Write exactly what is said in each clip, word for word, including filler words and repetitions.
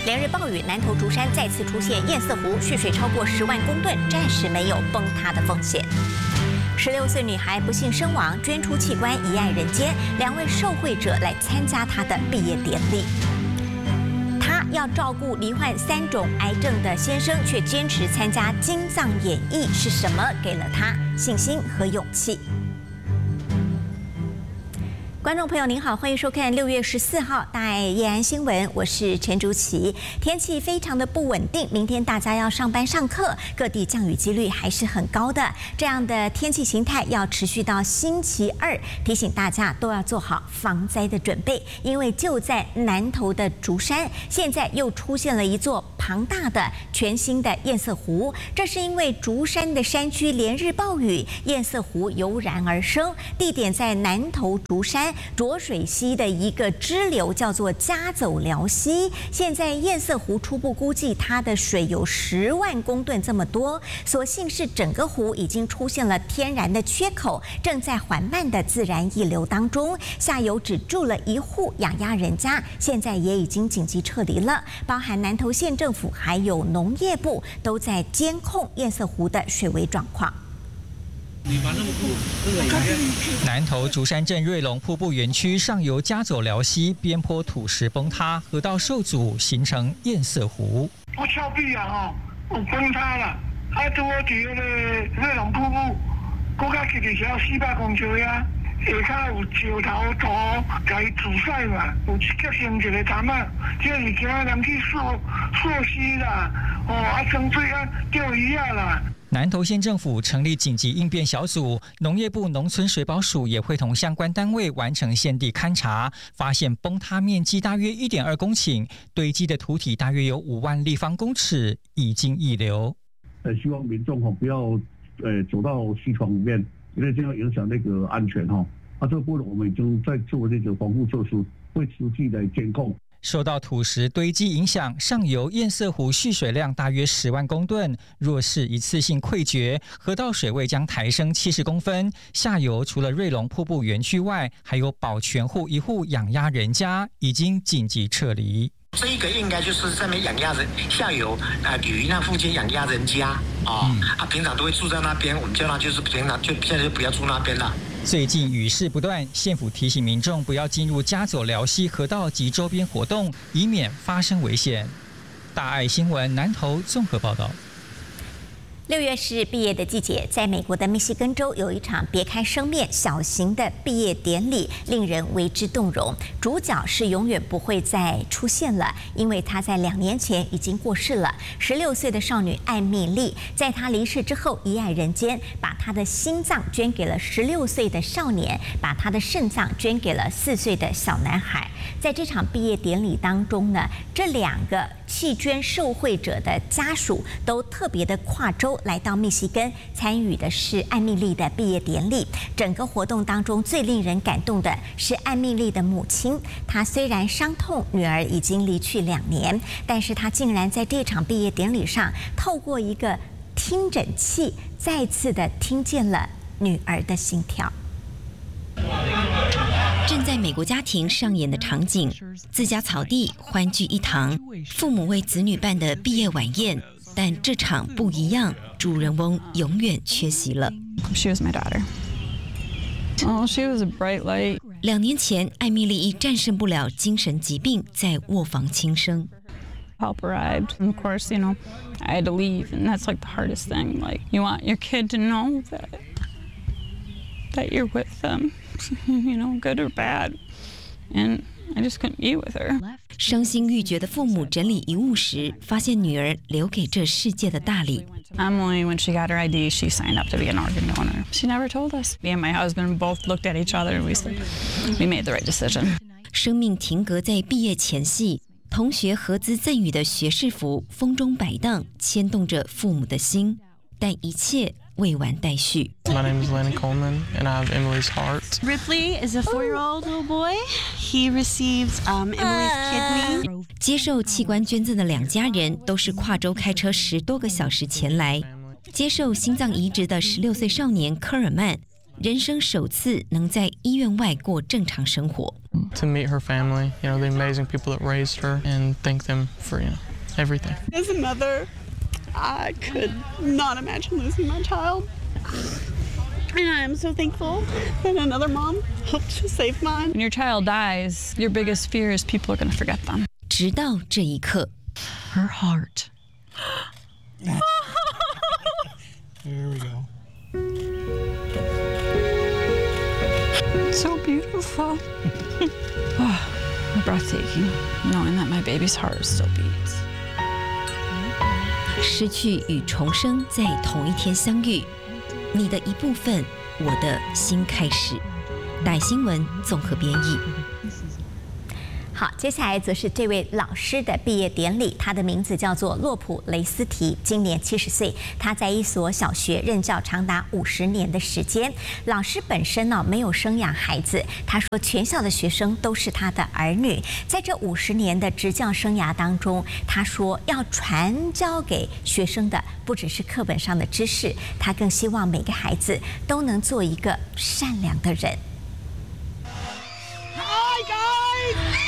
连日暴雨，南投竹山再次出现堰塞湖蓄水超过十万公吨，暂时没有崩塌的风险。十六岁女孩不幸身亡，捐出器官遗爱人间，两位受惠者来参加她的毕业典礼。她要照顾罹患三种癌症的先生，却坚持参加精藏演艺，是什么给了她信心和勇气？观众朋友您好，欢迎收看六月十四号大爱夜安新闻，我是陈竹琪。天气非常的不稳定，明天大家要上班上课，各地降雨几率还是很高的。这样的天气形态要持续到星期二，提醒大家都要做好防灾的准备，因为就在南投的竹山，现在又出现了一座庞大的全新的堰塞湖。这是因为竹山的山区连日暴雨，堰塞湖油然而生，地点在南投竹山浊水溪的一个支流，叫做加走寮溪。现在堰塞湖初步估计它的水有十万公吨这么多，所幸是整个湖已经出现了天然的缺口，正在缓慢的自然溢流当中。下游只住了一户养鸭人家，现在也已经紧急撤离了。包含南投县政府还有农业部都在监控堰塞湖的水位状况。 南投竹山镇瑞隆瀑布园区上游加走寮溪边坡土石崩塌，河道受阻，形成堰塞湖。 我峭壁啊，吼，有崩塌了。啊，拄好伫迄个瑞隆瀑布，搁较距离遐四百公尺呀，下骹有石头土，甲伊阻塞嘛，有结成一个潭啊，这是今仔人去溯溯溪啦，哦，啊，装水啊，钓鱼啊啦。 南投县政府成立紧急应变小组，农业部农村水保署也会同相关单位完成现地勘查，发现崩塌面积大约 一点二公顷，堆积的土体大约有五万立方公尺，已经溢流。 呃，希望民众哈不要呃走到溪床里面，因为这样影响那个安全哈。啊，这个部分我们已经在做这个防护措施，会持续来监控。 受到土石堆积影响，上游堰塞湖蓄水量大约十万公吨。若是一次性溃决，河道水位将抬升七十公分。下游除了瑞隆瀑布园区外，还有保全户一户养鸭人家已经紧急撤离。 这一个应该就是上面养鸭人，下游啊鲤鱼那附近养鸭人家啊、嗯、啊，平常都会住在那边，我们叫他就是平常就现在就不要住那边了。 最近雨势不断，县府提醒民众不要进入加走寮溪河道及周边活动，以免发生危险。大爱新闻南投综合报道。 六月是毕业的季节，在美国的密西根州有一场别开生面小型的毕业典礼，令人为之动容。主角是永远不会再出现了，因为她在两年前已经过世了。十六岁的少女艾蜜莉，在她离世之后遗爱人间，把她的心脏捐给了十六岁的少年，把她的肾脏捐给了四岁的小男孩。在这场毕业典礼当中呢，这两个弃捐受惠者的家属都特别的跨州来到密西根，参与的是艾蜜莉的毕业典礼。整个活动当中最令人感动的是艾蜜莉的母亲，她虽然伤痛女儿已经离去两年，但是她竟然在这场毕业典礼上，透过一个听诊器，再次的听见了女儿的心跳。 正在美国家庭上演的场景，自家草地欢聚一堂，父母为子女办的毕业晚宴，但这场不一样，主人翁永远缺席了。 She was my daughter. Oh, she was a bright light. 两年前，艾蜜莉因战胜不了精神疾病，在卧房轻生。 Help arrived. And of course, you know, I had to leave, and that's like the hardest thing. Like, you want your kid to know that that you're with them. You know, good or bad, and I just couldn't be with her. 伤心欲绝的父母整理遗物时，发现女儿留给这世界的大礼。 Emily, when she got her I D, she signed up to be an organ donor. She never told us. Me and my husband both looked at each other and we said, we made the right decision. 生命停格在毕业前夕，同学合资赠予的学士服风中摆荡，牵动着父母的心，但一切未完待续。 My name is Lenny Coleman, and I have Emily's heart. Ripley is a four-year-old little boy. He receives um, Emily's kidney. 接受器官捐赠的两家人都是跨州开车十多个小时前来。接受心脏移植的十六岁少年科尔曼， 人生首次能在医院外过正常生活。 To meet her family, you know, the amazing people that raised her, and thank them for, you know, everything. As a mother, I could not imagine losing my child. And I am so thankful that another mom helped to save mine. When your child dies, your biggest fear is people are going to forget them. 直到这一刻 Her heart. There we go. So beautiful. Oh, breathtaking, knowing that my baby's heart still beats. 失去与重生在同一天相遇，你的一部分，我的新开始。大新闻综合编译。 好，接下来则是这位老师的毕业典礼，他的名字叫做洛普雷斯提，今年七十岁。他在一所小学任教长达五十年的时间。老师本身呢没有生养孩子，他说全校的学生都是他的儿女。在这五十年的执教生涯当中，他说要传教给学生的不只是课本上的知识，他更希望每个孩子都能做一个善良的人。 Hi guys!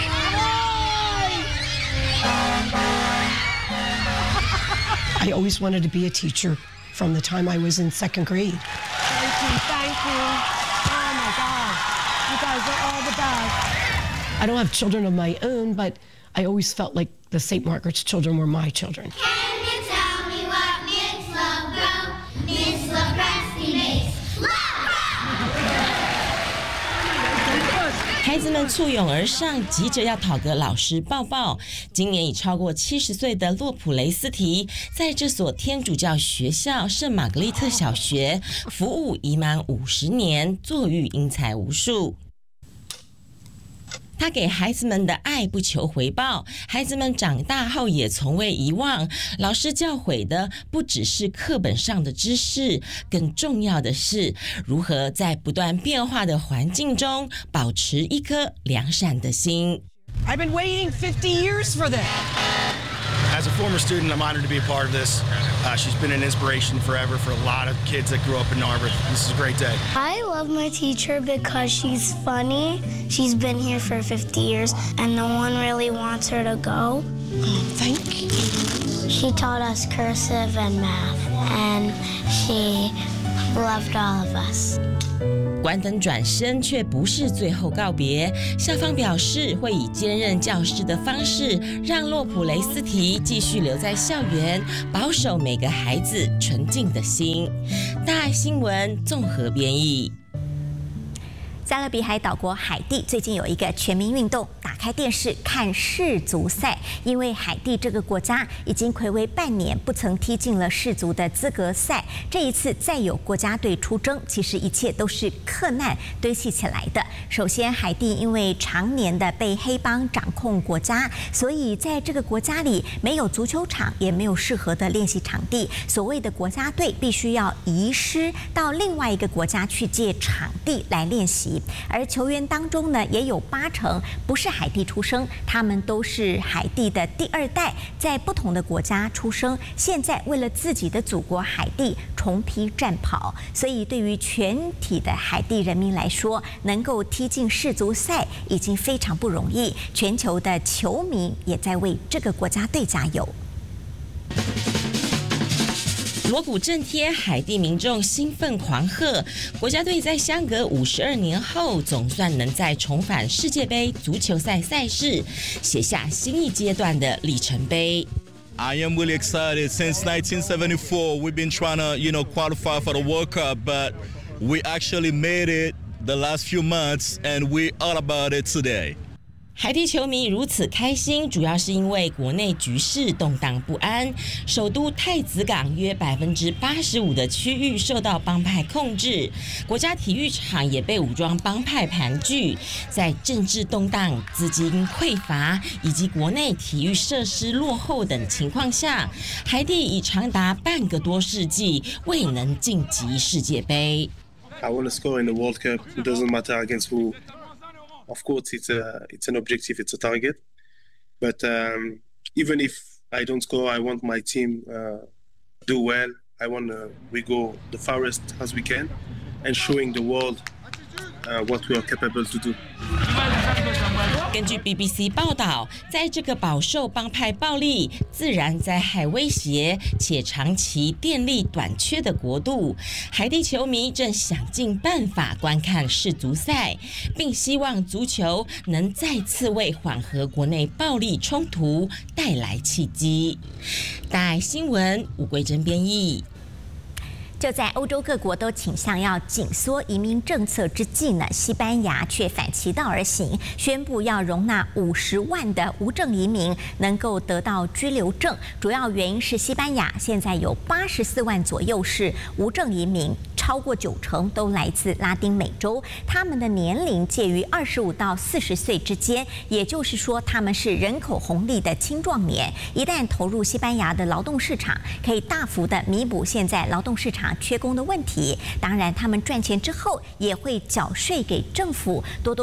I always wanted to be a teacher from the time I was in second grade. Thank you, thank you. Oh my God. You guys are all the best. I don't have children of my own, but I always felt like the Saint Margaret's children were my children. Can you tell me what makes love grow? Miss Lopresti makes love grow. 孩子们簇拥而上，急着要讨个老师抱抱。今年已超过七十岁的洛普雷斯提，在这所天主教学校圣玛格丽特小学服务已满五十年，坐育英才无数。他给孩子们的爱不求回报，孩子们长大后也从未遗忘。老师教诲的不只是课本上的知识，更重要的是如何在不断变化的环境中保持一颗良善的心。 I've been waiting fifty years for this. As a former student, I'm honored to be a part of this. Uh, she's been an inspiration forever for a lot of kids that grew up in Narberth. This is a great day. I love my teacher because she's funny. She's been here for fifty years, and no one really wants her to go. Oh, thank you. She taught us cursive and math, and she loved all of us. 关灯转身却不是最后告别，校方表示会以兼任教师的方式，让洛普雷斯提继续留在校园，保守每个孩子纯净的心。大爱新闻综合编译。 加勒比海岛国海地最近有一个全民运动，打开电视看世足赛，因为海地这个国家已经睽违半年不曾踢进了世足的资格赛，这一次再有国家队出征，其实一切都是克难堆砌起来的。首先，海地因为常年的被黑帮掌控国家，所以在这个国家里没有足球场，也没有适合的练习场地，所谓的国家队必须要移师到另外一个国家去借场地来练习。而球员当中呢，也有八成不是海地出生，他们都是海地的第二代，在不同的国家出生，现在为了自己的祖国海地重披战袍。所以对于全体的海地人民来说，能够踢进世足赛已经非常不容易，全球的球迷也在为这个国家队加油。 锣鼓震天，海地民众兴奋狂贺，国家队在相隔五十二年后，总算能再重返世界杯足球赛赛事，写下新一阶段的里程碑。 I am really excited. Since nineteen seventy-four, we've been trying to, you know, qualify for the World Cup, but we actually made it the last few months, and we're all about it today. 海地球迷如此开心，主要是因为国内局势动荡不安，首都太子港约百分之八十五的区域受到帮派控制，国家体育场也被武装帮派盘踞。在政治动荡、资金匮乏以及国内体育设施落后等情况下，海地已长达半个多世纪未能晋级世界杯。 I want to score in the World Cup. It doesn't matter against who.Of course, it's a it's an objective, it's a target. But um, even if I don't score, I want my team uh, do well. I want uh, we go the farthest as we can, and showing the world uh, what we are capable to do. 根据 B B C 报道，在这个饱受帮派暴力、自然灾害威胁且长期电力短缺的国度，海地球迷正想尽办法观看世足赛，并希望足球能再次为缓和国内暴力冲突带来契机。大爱新闻吴桂珍编译。 就在欧洲各国都倾向要紧缩移民政策之际呢，西班牙却反其道而行，宣布要容纳五十万的无证移民能够得到居留证。主要原因是西班牙现在有八十四万左右是无证移民，超过九成都来自拉丁美洲，他们的年龄介于二十五到四十岁之间，也就是说他们是人口红利的青壮年。一旦投入西班牙的劳动市场，可以大幅的弥补现在劳动市场缺工的问题。当然，他们赚钱之后也会缴税给政府，多多